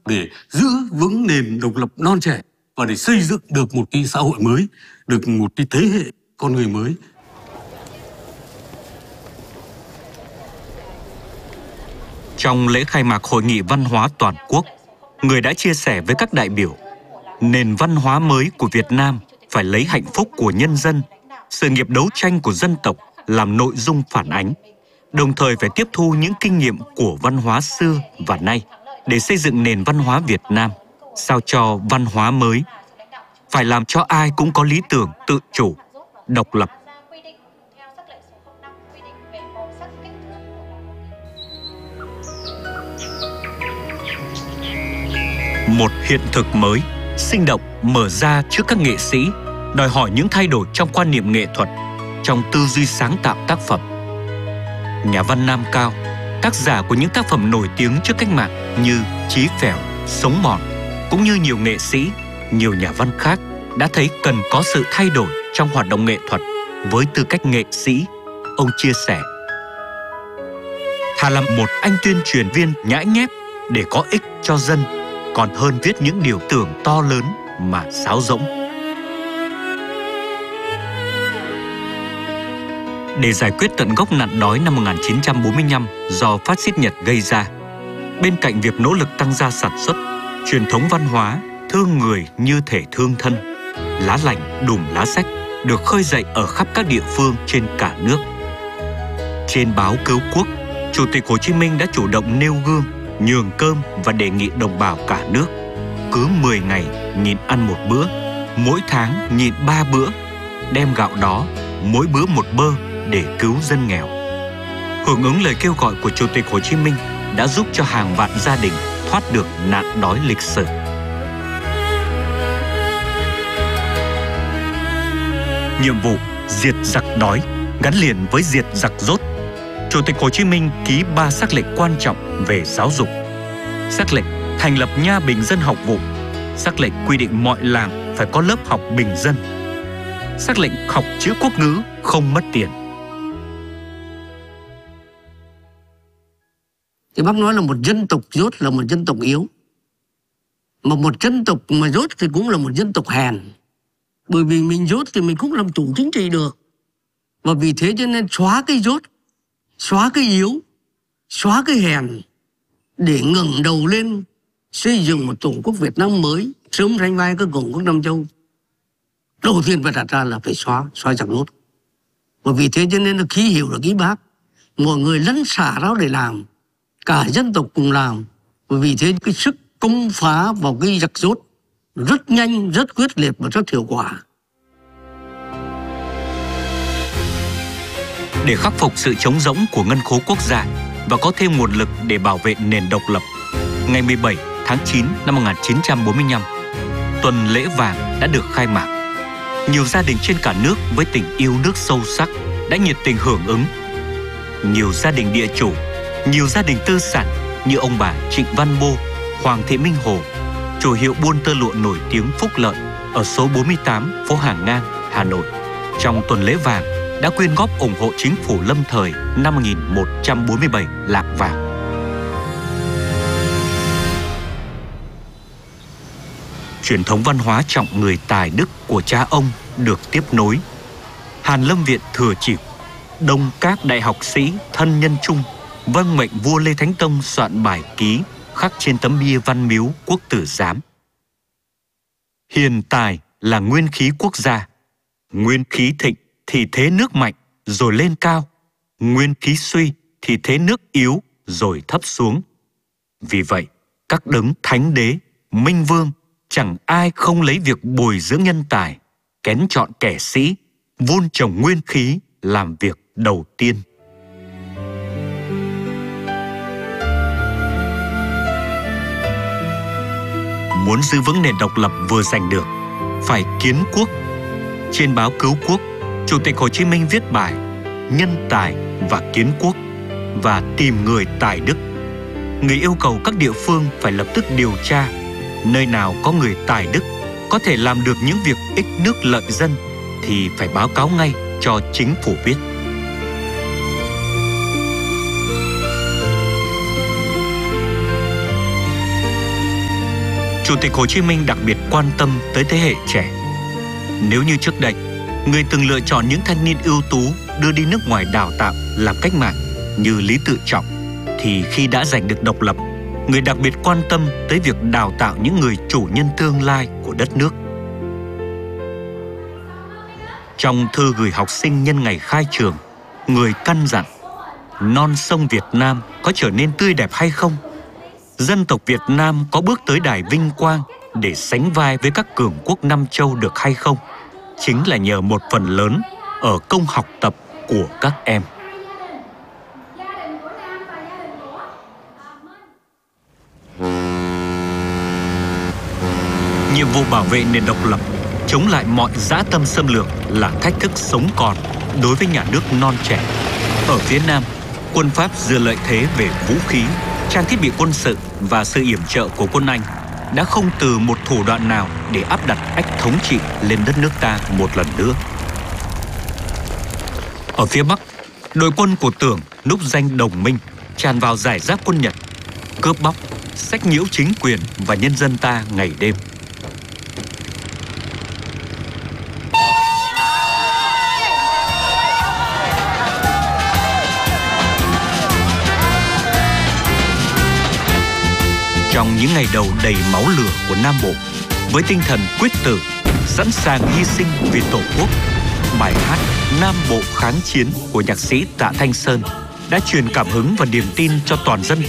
để giữ vững nền độc lập non trẻ và để xây dựng được một cái xã hội mới, được một cái thế hệ con người mới. Trong lễ khai mạc Hội nghị Văn hóa Toàn quốc, người đã chia sẻ với các đại biểu, nền văn hóa mới của Việt Nam phải lấy hạnh phúc của nhân dân, sự nghiệp đấu tranh của dân tộc làm nội dung phản ánh, đồng thời phải tiếp thu những kinh nghiệm của văn hóa xưa và nay để xây dựng nền văn hóa Việt Nam, sao cho văn hóa mới, phải làm cho ai cũng có lý tưởng tự chủ, độc lập. Một hiện thực mới, sinh động mở ra trước các nghệ sĩ, đòi hỏi những thay đổi trong quan niệm nghệ thuật, trong tư duy sáng tạo tác phẩm. Nhà văn Nam Cao, tác giả của những tác phẩm nổi tiếng trước cách mạng như Chí Phèo, Sống Mòn, cũng như nhiều nghệ sĩ, nhiều nhà văn khác đã thấy cần có sự thay đổi trong hoạt động nghệ thuật. Với tư cách nghệ sĩ, ông chia sẻ: thà làm một anh tuyên truyền viên nhãi nhép để có ích cho dân, còn hơn viết những điều tưởng to lớn mà sáo rỗng. Để giải quyết tận gốc nạn đói năm 1945 do phát xít Nhật gây ra, bên cạnh việc nỗ lực tăng gia sản xuất, truyền thống văn hóa thương người như thể thương thân, lá lành đùm lá sách được khơi dậy ở khắp các địa phương trên cả nước. Trên báo Cứu Quốc, Chủ tịch Hồ Chí Minh đã chủ động nêu gương, nhường cơm và đề nghị đồng bào cả nước cứ 10 ngày nhịn ăn một bữa, mỗi tháng nhịn 3 bữa, đem gạo đó mỗi bữa một bơ để cứu dân nghèo. Hưởng ứng lời kêu gọi của Chủ tịch Hồ Chí Minh đã giúp cho hàng vạn gia đình thoát được nạn đói lịch sử. Nhiệm vụ diệt giặc đói gắn liền với diệt giặc dốt. Chủ tịch Hồ Chí Minh ký 3 sắc lệnh quan trọng về giáo dục. Sắc lệnh thành lập Nha Bình Dân học vụ. Sắc lệnh quy định mọi làng phải có lớp học bình dân. Sắc lệnh học chữ quốc ngữ không mất tiền. Thì bác nói là một dân tộc dốt là một dân tộc yếu. Mà một dân tộc mà dốt thì cũng là một dân tộc hèn. Bởi vì mình dốt thì mình cũng làm chủ chính trị được. Và vì thế cho nên xóa cái dốt, xóa cái yếu, xóa cái hèn để ngẩng đầu lên xây dựng một tổ quốc Việt Nam mới, sớm sánh vai các cường quốc Nam Châu. Đầu tiên phải đặt ra là phải xóa giặc dốt. Và vì thế cho nên là khí hiểu được ý bác, mọi người lăn xả ra để làm, cả dân tộc cùng làm. Và vì thế cái sức công phá vào cái giặc dốt rất nhanh, rất quyết liệt và rất hiệu quả. Để khắc phục sự trống rỗng của ngân khố quốc gia và có thêm nguồn lực để bảo vệ nền độc lập, ngày 17 tháng 9 năm 1945, tuần lễ vàng đã được khai mạc. Nhiều gia đình trên cả nước với tình yêu nước sâu sắc đã nhiệt tình hưởng ứng. Nhiều gia đình địa chủ, nhiều gia đình tư sản như ông bà Trịnh Văn Bô, Hoàng Thị Minh Hồ, chủ hiệu buôn tơ lụa nổi tiếng Phúc Lợi ở số 48 phố Hàng Ngang, Hà Nội, trong tuần lễ vàng đã quyên góp ủng hộ chính phủ lâm thời năm 1147 lạng vàng. Truyền thống văn hóa trọng người tài đức của cha ông được tiếp nối. Hàn Lâm Viện thừa chịu, đông các đại học sĩ thân nhân chung vâng mệnh vua Lê Thánh Tông soạn bài ký khắc trên tấm bia Văn Miếu Quốc Tử Giám. Hiền tài là nguyên khí quốc gia, nguyên khí thịnh thì thế nước mạnh rồi lên cao, nguyên khí suy thì thế nước yếu rồi thấp xuống. Vì vậy, các đấng thánh đế, minh vương chẳng ai không lấy việc bồi dưỡng nhân tài, kén chọn kẻ sĩ, vun trồng nguyên khí làm việc đầu tiên. Muốn giữ vững nền độc lập vừa giành được, phải kiến quốc. Trên báo Cứu Quốc, Chủ tịch Hồ Chí Minh viết bài Nhân tài và kiến quốc và tìm người tài đức. Người yêu cầu các địa phương phải lập tức điều tra nơi nào có người tài đức có thể làm được những việc ích nước lợi dân thì phải báo cáo ngay cho chính phủ biết. Chủ tịch Hồ Chí Minh đặc biệt quan tâm tới thế hệ trẻ. Nếu như trước đây, người từng lựa chọn những thanh niên ưu tú đưa đi nước ngoài đào tạo làm cách mạng như Lý Tự Trọng, thì khi đã giành được độc lập, người đặc biệt quan tâm tới việc đào tạo những người chủ nhân tương lai của đất nước. Trong thư gửi học sinh nhân ngày khai trường, người căn dặn: non sông Việt Nam có trở nên tươi đẹp hay không? Dân tộc Việt Nam có bước tới đài vinh quang để sánh vai với các cường quốc Nam Châu được hay không? Chính là nhờ một phần lớn ở công học tập của các em. Nhiệm vụ bảo vệ nền độc lập, chống lại mọi dã tâm xâm lược là thách thức sống còn đối với nhà nước non trẻ. Ở phía Nam, quân Pháp dựa lợi thế về vũ khí, trang thiết bị quân sự và sự yểm trợ của quân Anh đã không từ một thủ đoạn nào để áp đặt ách thống trị lên đất nước ta một lần nữa. Ở phía Bắc, đội quân của Tưởng núp danh đồng minh tràn vào rải rác quân Nhật, cướp bóc, sách nhiễu chính quyền và nhân dân ta ngày đêm. Trong những ngày đầu đầy máu lửa của Nam Bộ, với tinh thần quyết tử, sẵn sàng hy sinh vì Tổ quốc, bài hát Nam Bộ kháng chiến của nhạc sĩ Tạ Thanh Sơn đã truyền cảm hứng và niềm tin cho toàn dân